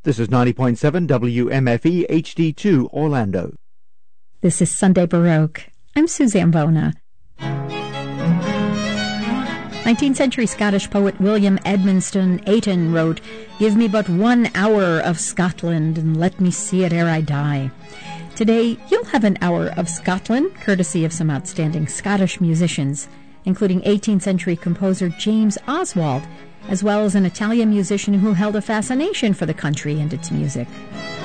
This is 90.7 WMFE HD2 Orlando. This is Sunday Baroque. I'm Suzanne Bona. 19th century Scottish poet William Edmondson Ayton wrote, "Give me but 1 hour of Scotland, and let me see it ere I die." Today, you'll have an hour of Scotland, courtesy of some outstanding Scottish musicians, including 18th century composer James Oswald, as well as an Italian musician who held a fascination for the country and its music.